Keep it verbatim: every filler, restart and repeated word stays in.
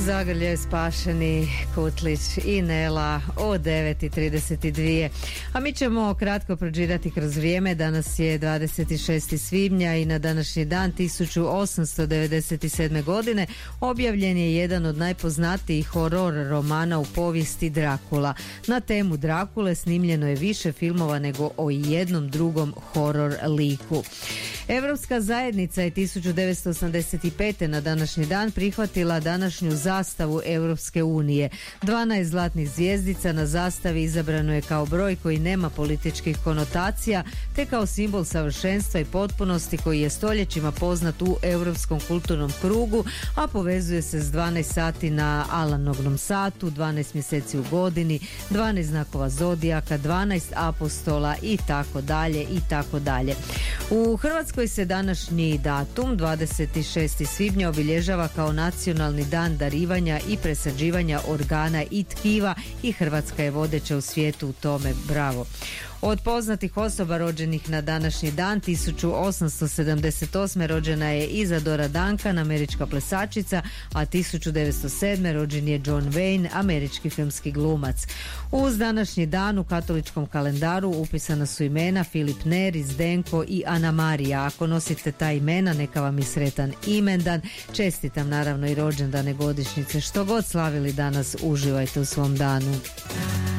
Zagrljaju spašeni Kutlić i Nela o devet i trideset dvije. A mi ćemo kratko prođirati kroz vrijeme. Danas je dvadeset šesti svibnja i na današnji dan tisuću osamsto devedeset sedme. godine objavljen je jedan od najpoznatijih horor romana u povijesti, Drakula. Na temu Drakule snimljeno je više filmova nego o jednom drugom horor liku. Europska zajednica je tisuću devetsto osamdeset pete. na današnji dan prihvatila današnju zastavu Europske unije. dvanaest zlatnih zvjezdica na zastavi izabrano je kao broj koji nema političkih konotacija, te kao simbol savršenstva i potpunosti koji je stoljećima poznat u europskom kulturnom krugu, a povezuje se s dvanaest sati na Alanognom satu, dvanaest mjeseci u godini, dvanaest znakova zodijaka, dvanaest apostola i tako dalje i tako dalje. U Hrvatskoj se današnji datum dvadeset šesti svibnja obilježava kao nacionalni dan darivanja i presađivanja organa i tkiva i Hrvatska je vodeća u svijetu u tome. Bravo. Od poznatih osoba rođenih na današnji dan tisuću osamsto sedamdeset osme. rođena je Isadora Duncan, američka plesačica, a tisuću devetsto sedme. rođen je John Wayne, američki filmski glumac. Uz današnji dan u katoličkom kalendaru upisana su imena Filip Neri, Zdenko i Ana Marija. Ako nosite ta imena, neka vam je sretan imendan. Čestitam naravno i rođendane, godišnjice, što god slavili danas, uživajte u svom danu.